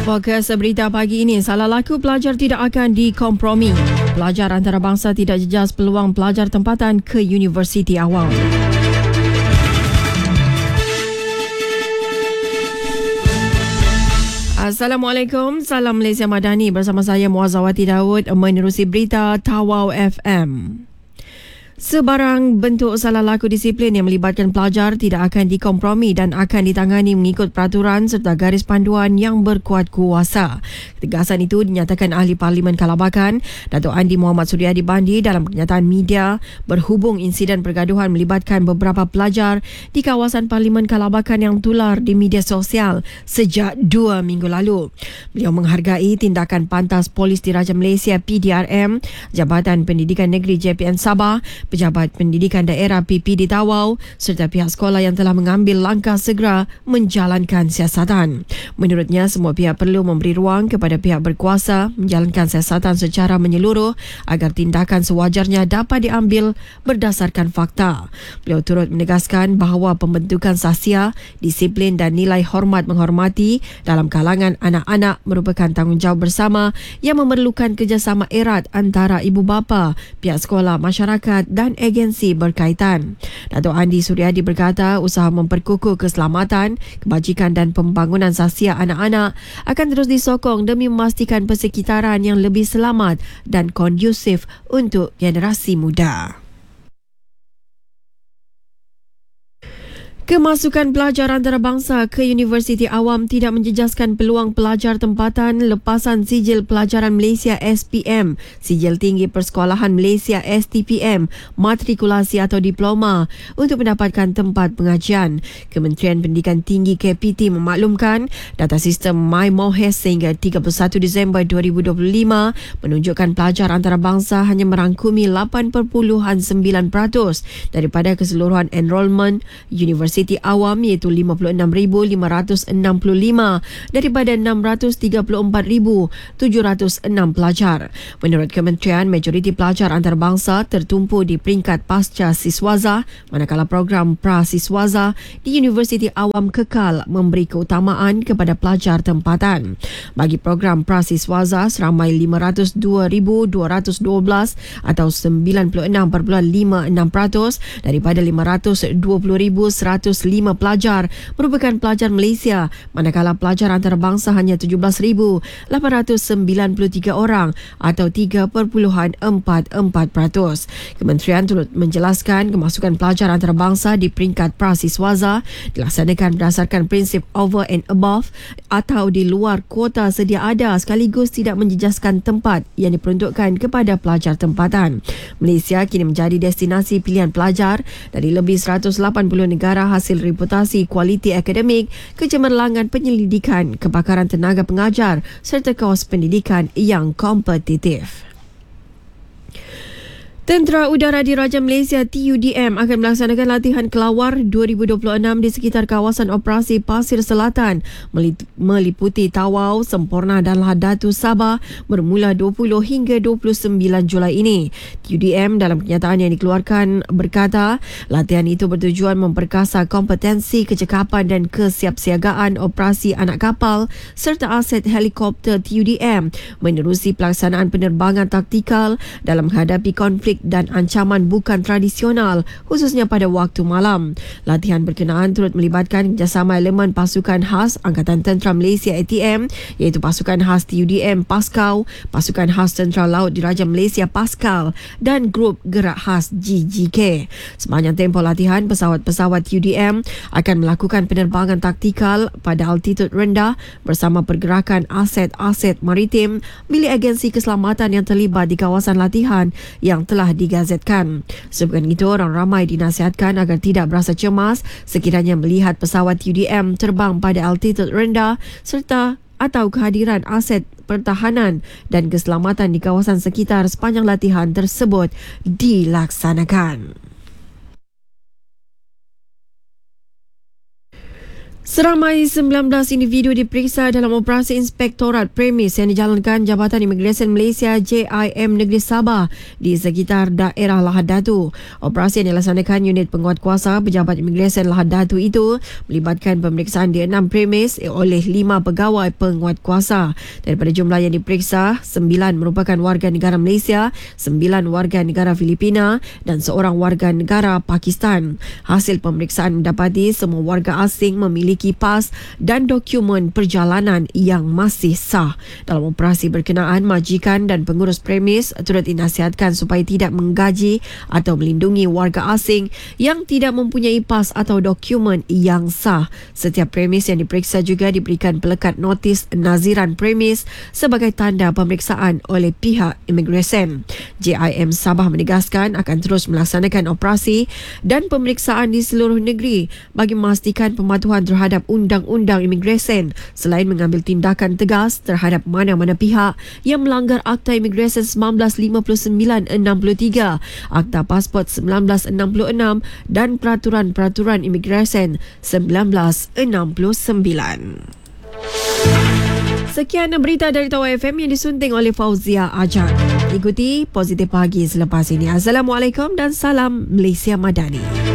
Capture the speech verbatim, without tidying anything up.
Fokus berita pagi ini, salah laku pelajar tidak akan dikompromi. Pelajar antarabangsa tidak jejas peluang pelajar tempatan ke universiti awam. Assalamualaikum, salam Malaysia Madani. Bersama saya Muazzawati Daud menerusi berita Tawau F M. Sebarang bentuk salah laku disiplin yang melibatkan pelajar tidak akan dikompromi dan akan ditangani mengikut peraturan serta garis panduan yang berkuat kuasa. Ketegasan itu dinyatakan Ahli Parlimen Kalabakan, Datuk Andi Muhammad Suryadi Bandi dalam pernyataan media berhubung insiden pergaduhan melibatkan beberapa pelajar di kawasan Parlimen Kalabakan yang tular di media sosial sejak dua minggu lalu. Beliau menghargai tindakan pantas Polis Diraja Malaysia P D R M, Jabatan Pendidikan Negeri J P N Sabah, Pejabat Pendidikan Daerah P P di Tawau serta pihak sekolah yang telah mengambil langkah segera menjalankan siasatan. Menurutnya, semua pihak perlu memberi ruang kepada pihak berkuasa menjalankan siasatan secara menyeluruh agar tindakan sewajarnya dapat diambil berdasarkan fakta. Beliau turut menegaskan bahawa pembentukan sahsia, disiplin dan nilai hormat menghormati dalam kalangan anak-anak merupakan tanggungjawab bersama yang memerlukan kerjasama erat antara ibu bapa, pihak sekolah, masyarakat dan agensi berkaitan. Datuk Andi Suryadi berkata usaha memperkukuh keselamatan, kebajikan dan pembangunan sahsia anak-anak akan terus disokong demi memastikan persekitaran yang lebih selamat dan kondusif untuk generasi muda. Kemasukan pelajar antarabangsa ke universiti awam tidak menjejaskan peluang pelajar tempatan lepasan sijil pelajaran Malaysia S P M, sijil tinggi persekolahan Malaysia S T P M, matrikulasi atau diploma untuk mendapatkan tempat pengajian. Kementerian Pendidikan Tinggi K P T memaklumkan data sistem MyMohes sehingga tiga puluh satu Disember dua ribu dua puluh lima menunjukkan pelajar antarabangsa hanya merangkumi lapan perpuluhan sembilan peratus daripada keseluruhan enrolment universiti awam iaitu lima puluh enam ribu lima ratus enam puluh lima daripada enam ratus tiga puluh empat ribu tujuh ratus enam pelajar. Menurut kementerian, majoriti pelajar antarabangsa tertumpu di peringkat pasca siswaza, manakala program pra-siswaza di universiti awam kekal memberi keutamaan kepada pelajar tempatan. Bagi program pra-siswaza, seramai lima ratus dua ribu dua ratus dua belas atau sembilan puluh enam perpuluhan lima enam peratus daripada lima ratus dua puluh ribu seratus lima pelajar merupakan pelajar Malaysia, manakala pelajar antarabangsa hanya tujuh belas ribu lapan ratus sembilan puluh tiga orang atau tiga perpuluhan empat empat peratus. Kementerian turut menjelaskan kemasukan pelajar antarabangsa di peringkat pra-siswaza dilaksanakan berdasarkan prinsip over and above atau di luar kuota sedia ada sekaligus tidak menjejaskan tempat yang diperuntukkan kepada pelajar tempatan. Malaysia kini menjadi destinasi pilihan pelajar dari lebih seratus lapan puluh negara hasil reputasi kualiti akademik, kecemerlangan penyelidikan, kebakaran tenaga pengajar serta kos pendidikan yang kompetitif. Tentera Udara Diraja Malaysia T U D M akan melaksanakan latihan kelawar dua ribu dua puluh enam di sekitar kawasan operasi Pasir Selatan meliputi Tawau, Semporna dan Lahadatu Sabah bermula dua puluh hingga dua puluh sembilan Julai ini. T U D M dalam kenyataan yang dikeluarkan berkata, latihan itu bertujuan memperkasa kompetensi, kecekapan dan kesiapsiagaan operasi anak kapal serta aset helikopter T U D M menerusi pelaksanaan penerbangan taktikal dalam menghadapi konflik dan ancaman bukan tradisional khususnya pada waktu malam. Latihan berkenaan turut melibatkan kerjasama elemen pasukan khas Angkatan Tentera Malaysia A T M iaitu pasukan khas T U D M Paskau, pasukan khas Tentera Laut Diraja Malaysia Paskal dan grup gerak khas G G K. Sepanjang tempoh latihan, pesawat-pesawat T U D M akan melakukan penerbangan taktikal pada altitud rendah bersama pergerakan aset-aset maritim milik agensi keselamatan yang terlibat di kawasan latihan yang telah digazetkan. Sebab itu, orang ramai dinasihatkan agar tidak berasa cemas sekiranya melihat pesawat T U D M terbang pada altitud rendah serta atau kehadiran aset pertahanan dan keselamatan di kawasan sekitar sepanjang latihan tersebut dilaksanakan. Seramai sembilan belas individu diperiksa dalam operasi Inspektorat Premis yang dijalankan Jabatan Imigresen Malaysia J I M Negeri Sabah di sekitar daerah Lahad Datu. Operasi yang dilaksanakan unit penguatkuasa Pejabat Imigresen Lahad Datu itu melibatkan pemeriksaan di enam premis oleh lima pegawai penguatkuasa. Daripada jumlah yang diperiksa, sembilan merupakan warga negara Malaysia, sembilan warga negara Filipina dan seorang warga negara Pakistan. Hasil pemeriksaan mendapati semua warga asing memiliki pas dan dokumen perjalanan yang masih sah. Dalam operasi berkenaan, majikan dan pengurus premis turut dinasihatkan supaya tidak menggaji atau melindungi warga asing yang tidak mempunyai pas atau dokumen yang sah. Setiap premis yang diperiksa juga diberikan pelekat notis naziran premis sebagai tanda pemeriksaan oleh pihak imigresen. J I M Sabah menegaskan akan terus melaksanakan operasi dan pemeriksaan di seluruh negeri bagi memastikan pematuhan terhadap undang-undang imigresen selain mengambil tindakan tegas terhadap mana-mana pihak yang melanggar Akta Imigresen seribu sembilan ratus lima puluh sembilan enam puluh tiga, Akta Pasport seribu sembilan ratus enam puluh enam dan Peraturan-Peraturan Imigresen seribu sembilan ratus enam puluh sembilan. Sekian berita dari Tawa F M yang disunting oleh Fauzia Ajar. Ikuti Positif Pagi selepas ini. Assalamualaikum dan salam Malaysia Madani.